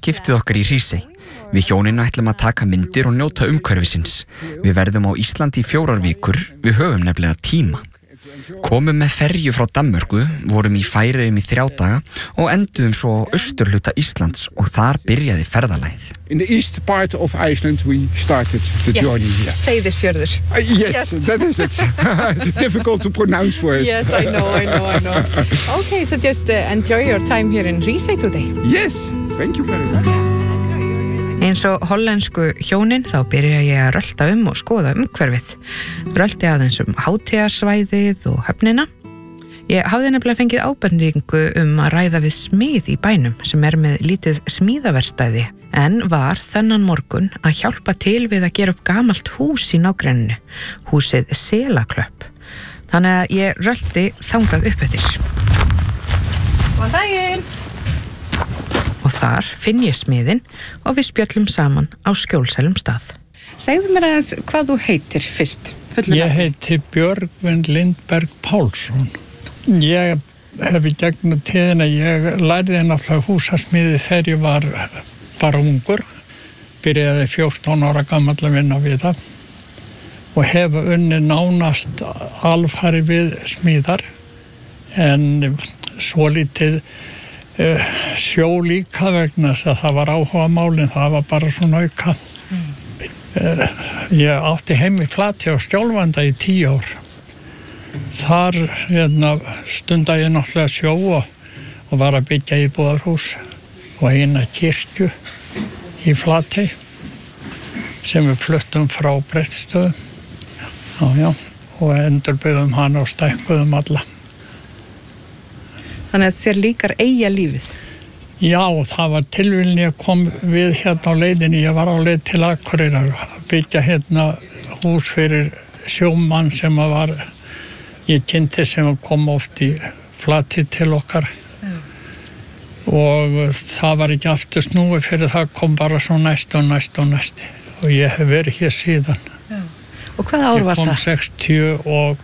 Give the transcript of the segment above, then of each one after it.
skiptið okkar í Hrísey. Við hjónin ætlum að taka myndir og njóta umhverfisins. Við verðum á Íslandi í 4 vikur, við höfum nefnilega tíma. Komum með ferju frá Danmörku, vorum í Færeyjum í 3 daga og enduðum svo á austurhluta Íslands og þar byrjaði ferðalagið. In the east part of Iceland we started the journey here. Seyðisfjörður. Yes, that is it. Difficult to pronounce for us. Yes, I know. Okay, so just enjoy your time here in Hrísey today. Yes, thank you very much. Eins og hollensku hjónin þá byrja ég að rölta og skoða umhverfið. Rölti aðeins hátíðarsvæðið og höfnina. Ég hafði nefnilega fengið ábendingu að ræða við smið í bænum sem með lítið smíðaverkstæði en var þennan morgun að hjálpa til við að gera upp gamalt hús í nágrenninu, húsið Selaklöpp. Þannig að ég rölti þangað upp eftir. Góðan daginn! Og þar finn ég smiðinn og við spjöllum saman á skjólsælum stað. Segðu mér aðeins hvað þú heitir fyrst. Ég heiti Björgvin Lindberg Pálsson. Ég hef í gegnum tíðina, ég lærði náttúrulega húsasmíði þegar ég var bara ungur. Byrjaði 14 ára gamall að vinna við það og hef unnið nánast alfarið við smíðar en svolítið sjó líka vegna þess að það var áhuga málin, það var bara svona auka. Ég átti heim í Flatey á Skjólvanda í 10 ár. Þar stundaði ég náttúrulega sjó og var að byggja íbúðarhús og eina kirkju í Flatey sem við fluttum frá Brettstöðum. Og endurbyggðum hana og stækkuðum alla. Þannig að þér líkar eiga lífið? Já, það var tilviljun ég kom við hérna á leiðinni. Ég var á leið til Akureyrar að byggja hús fyrir sjómann sem ég kynnti sem kom oft í Flatey til okkar. Og það var ekki aftur snúið fyrir það kom bara svo næst. Og ég hef verið hér síðan. Og hvaða ár var það? Ég kom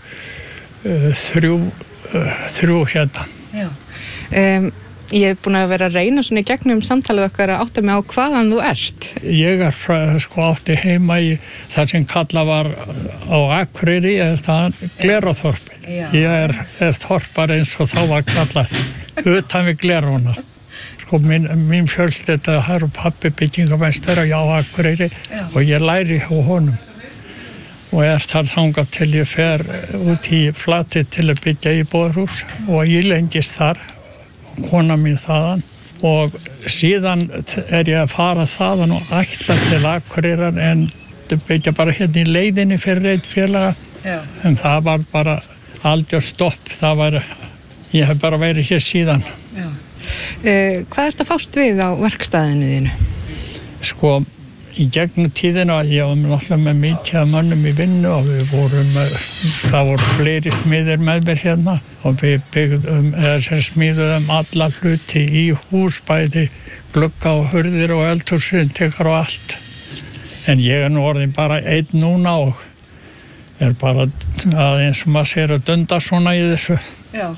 63 hérna. Já. Ég hef búin að vera að reyna svona í gegnum samtalið okkar að átta mig á hvaðan þú ert. Ég átti heima í það sem kallað var á Akureyri, það Gleráþorpin. Ég þorpar eins og þá var kallað utan við Glerána. Mín fjölskylda, það eru pabbi byggingameistari á Akureyri og ég læri hjá honum. Og þar þangað til ég fer út í Flatey til að byggja íbúðarhús og ég lengist þar, kona mín þaðan og síðan ég að fara þaðan og ætla til Akureyrar en byggja bara hérna í leiðinni fyrir einn félaga. En það var bara algjör stopp, ég hef bara verið hér síðan. Hvað ert að fást við á verkstæðinu þínu? Í gegnum tíðina, ég var náttúrulega með mikið mönnum í vinnu og það voru fleiri smiðir með mér hérna og við smíðuðum alla hluti í hús, bæði glugga og hurðir og eldhúsrindingar og allt. En ég nú orðin bara einn núna og bara eins og maður segir að dunda svona í þessu. Já.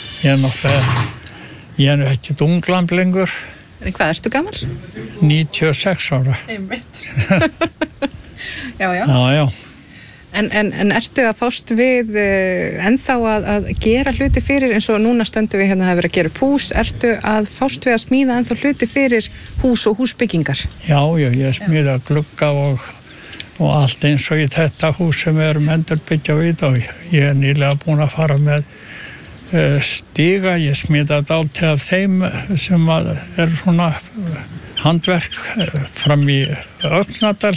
Ég nú ekki unglamb lengur. En hvað ertu gamall? 96 ára. Einmitt. Já. Já. En ertu að fást við ennþá að gera hluti fyrir, eins og núna stöndum við hérna að vera að gera upp hús, ertu að fást við að smíða ennþá hluti fyrir hús og húsbyggingar? Já, ég smíða glugga og allt eins og í þetta hús sem við erum endurbyggja við og ég nýlega búin að fara með stíga, ég smíða dálítið af þeim sem svona handverk fram í Öxnadal.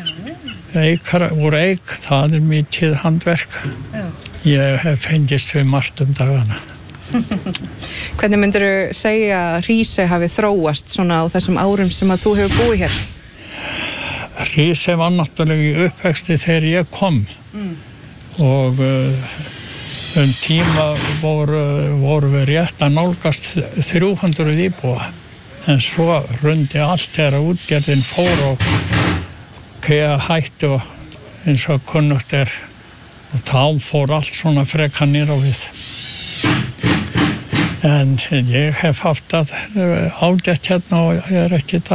Úr eik, það mikið handverk. Ég hef fengist við margt dagana. Hvernig myndirðu segja að Hrísey hafi þróast svona á þessum árum sem að þú hefur búið hér? Hrísey var náttúrulega í uppvexti þegar ég kom og tíma voru við rétt að nálgast 300 íbúa en svo rundi allt þegar útgerðin fór og hætti og eins og kunnugt og þá fór allt svona frekar niður á við. En ég hef haft ágætt hérna og ég ekki